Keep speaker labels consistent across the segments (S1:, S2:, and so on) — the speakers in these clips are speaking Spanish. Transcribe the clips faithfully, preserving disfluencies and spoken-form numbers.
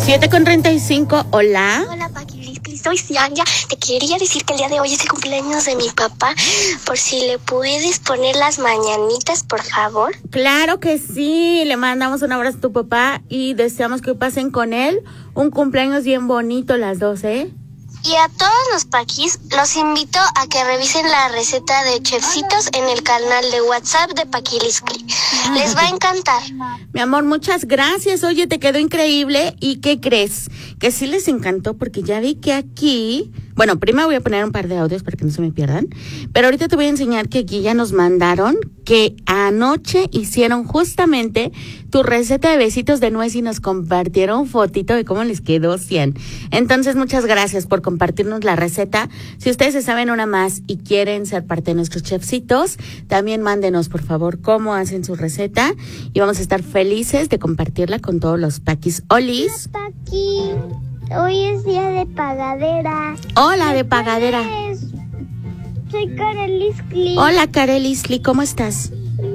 S1: siete con treinta y cinco, hola.
S2: Hola, Paqui, soy Cianya. Te quería decir que el día de hoy es el cumpleaños de mi papá. Por si le puedes poner las mañanitas, por favor.
S1: Claro que sí, le mandamos un abrazo a tu papá y deseamos que pasen con él un cumpleaños bien bonito las dos, ¿eh?
S2: Y a todos los Paquis los invito a que revisen la receta de chefcitos en el canal de WhatsApp de Paquiliscli. Les va a encantar.
S1: Mi amor, muchas gracias. Oye, te quedó increíble. ¿Y qué crees? Que sí les encantó porque ya vi que aquí... Bueno, primero voy a poner un par de audios para que no se me pierdan. Pero ahorita te voy a enseñar que aquí ya nos mandaron que anoche hicieron justamente tu receta de besitos de nuez y nos compartieron fotito de cómo les quedó cien. Entonces, muchas gracias por compartirnos la receta. Si ustedes se saben una más y quieren ser parte de nuestros chefcitos, también mándenos, por favor, cómo hacen su receta y vamos a estar felices de compartirla con todos los Paquis. Olis.
S3: Hola, Paqui. Hoy es día de pagadera.
S1: Hola, de pagadera.
S3: Soy Karelisli.
S1: Hola, Karelisli, ¿cómo estás?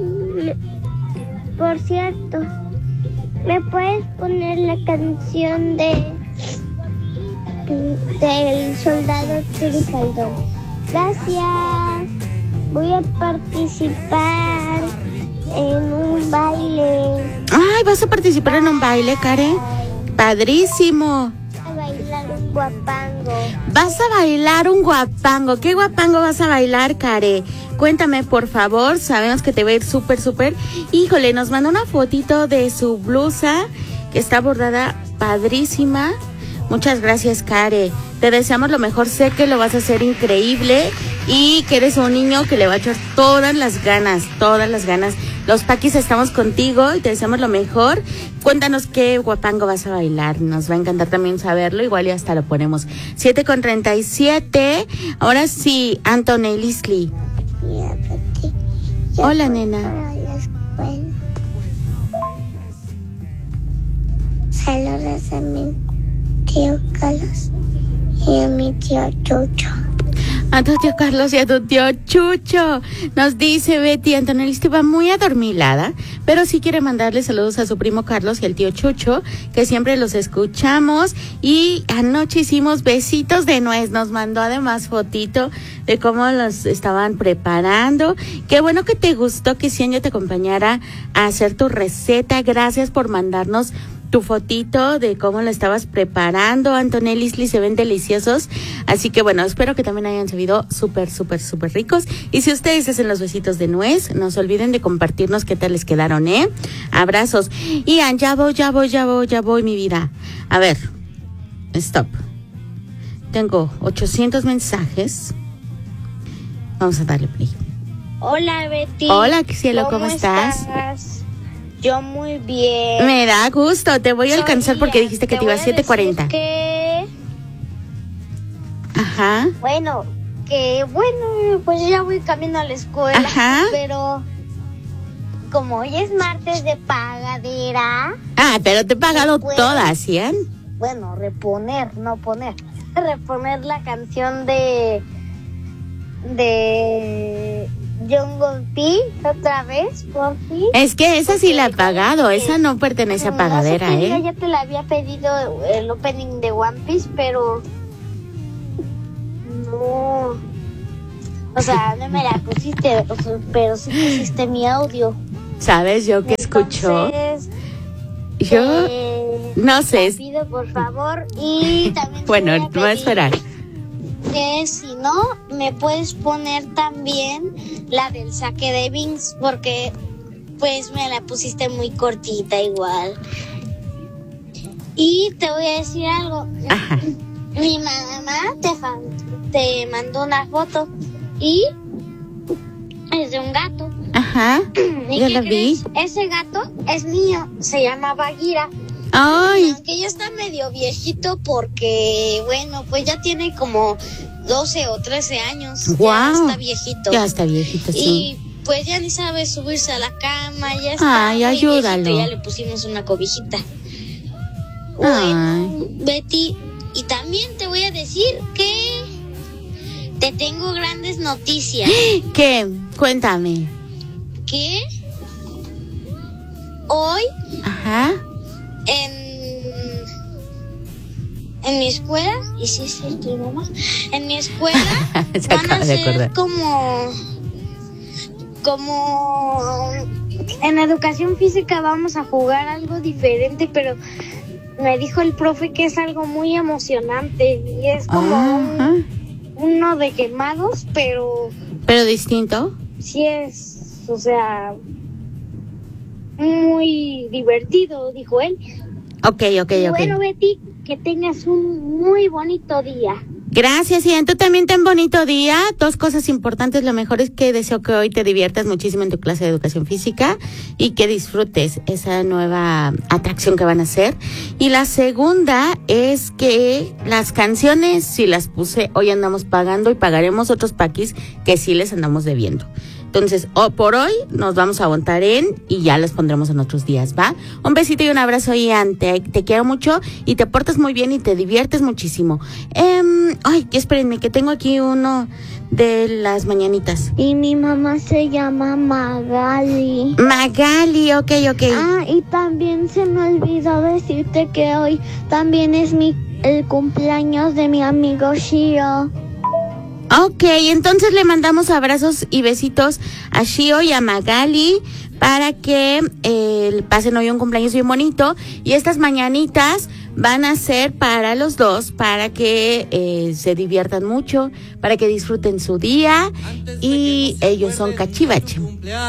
S3: Por cierto, ¿me puedes poner la canción de del soldado Trifaldón? Gracias. Voy a participar en un baile.
S1: Ay, ¿vas a participar en un baile, Kare? Padrísimo.
S3: A bailar un guapango.
S1: Vas a bailar un guapango. ¿Qué guapango vas a bailar, Kare? Cuéntame, por favor. Sabemos que te va a ir súper, súper. Híjole, nos mandó una fotito de su blusa que está bordada padrísima. Muchas gracias, Kare. Te deseamos lo mejor. Sé que lo vas a hacer increíble y que eres un niño que le va a echar todas las ganas, todas las ganas. Los Paquis estamos contigo y te deseamos lo mejor. Cuéntanos qué guapango vas a bailar. Nos va a encantar también saberlo. Igual y hasta lo ponemos. siete con treinta y siete. Ahora sí, Antonio Lisli. Hola, nena.
S3: Saludos a mi tío Carlos y a mi tío Chucho.
S1: A tu tío Carlos y a tu tío Chucho. Nos dice Betty, Antonella va muy adormilada, pero sí quiere mandarle saludos a su primo Carlos y al tío Chucho, que siempre los escuchamos. Y anoche hicimos besitos de nuez. Nos mandó además fotito de cómo los estaban preparando. Qué bueno que te gustó que Cianya te acompañara a hacer tu receta. Gracias por mandarnos tu fotito de cómo lo estabas preparando, Antonella Lisli, se ven deliciosos, así que bueno, espero que también hayan sabido súper, súper, súper ricos, y si ustedes hacen los besitos de nuez, no se olviden de compartirnos qué tal les quedaron, ¿eh? Abrazos. Ian, ya voy, ya voy, ya voy, ya voy, mi vida. A ver, stop. Tengo ochocientos mensajes. Vamos a darle play.
S3: Hola, Betty.
S1: Hola, cielo, ¿cómo,
S3: ¿Cómo
S1: estás?
S3: estás? Yo muy bien.
S1: Me da gusto, te voy a alcanzar
S3: Sonia,
S1: porque dijiste que te, te iba a siete cuarenta.
S3: Que...
S1: Ajá.
S3: Bueno, que bueno, pues ya voy camino a la escuela.
S1: Ajá.
S3: Pero como hoy es martes de pagadera.
S1: Ah, pero te he pagado
S3: puedes,
S1: todas, ¿sí?
S3: Bueno, reponer, no poner. Reponer la canción de... De... Jungle P otra vez, por fin.
S1: Es que esa sí la he pagado, esa no pertenece a pagadera,
S3: no sé,
S1: ¿eh?
S3: Ya te la había pedido el opening de One Piece, pero no, o sea, no me la pusiste, pero sí pusiste mi audio.
S1: ¿Sabes yo qué escucho? Yo
S3: eh,
S1: no sé.
S3: Te pido por favor y también
S1: bueno,
S3: te voy a,
S1: voy a esperar.
S3: Que si no, me puedes poner también la del saque de Vince, porque pues me la pusiste muy cortita igual. Y te voy a decir algo.
S1: Ajá.
S3: Mi mamá te, te mandó una foto y es de un gato.
S1: Ajá. Ya la vi.
S3: Ese gato es mío, se llama Bagheera.
S1: Ay.
S3: Aunque ya está medio viejito porque, bueno, pues ya tiene como doce o trece años.
S1: Wow.
S3: Ya está viejito.
S1: Ya está viejito, sí.
S3: Y pues ya ni sabe subirse a la cama, ya está.
S1: Ay,
S3: muy
S1: ayúdalo.
S3: viejito, ya le pusimos una cobijita.
S1: Ay.
S3: Bueno, Betty, y también te voy a decir que te tengo grandes noticias.
S1: ¿Qué? Cuéntame.
S3: Que hoy
S1: Ajá.
S3: en en mi escuela, y sí, sí, estoy mamá, en mi escuela van a ser como, como, en educación física vamos a jugar algo diferente, pero me dijo el profe que es algo muy emocionante, y es como un, uno de quemados, pero...
S1: ¿Pero distinto?
S3: Sí es, o sea, muy divertido, dijo él.
S1: Ok, ok, ok.
S3: Bueno, Betty, que tengas un muy bonito día.
S1: Gracias, Ian. Tú también ten bonito día. Dos cosas importantes. Lo mejor es que deseo que hoy te diviertas muchísimo en tu clase de educación física y que disfrutes esa nueva atracción que van a hacer. Y la segunda es que las canciones, si las puse, hoy andamos pagando y pagaremos otros paquis que sí les andamos debiendo. Entonces, oh, por hoy nos vamos a aguantar en y ya les pondremos en otros días, ¿va? Un besito y un abrazo, Ian. Te, te quiero mucho y te portas muy bien y te diviertes muchísimo. Eh, ay, espérenme, que tengo aquí uno de las mañanitas.
S3: Y mi mamá se llama Magali.
S1: Magali, ok, ok.
S3: Ah, y también se me olvidó decirte que hoy también es mi el cumpleaños de mi amigo Shio.
S1: Ok, entonces le mandamos abrazos y besitos a Shio y a Magali para que eh, pasen hoy un cumpleaños bien bonito. Y estas mañanitas van a ser para los dos, para que eh, se diviertan mucho, para que disfruten su día. Y ellos son Cachivache.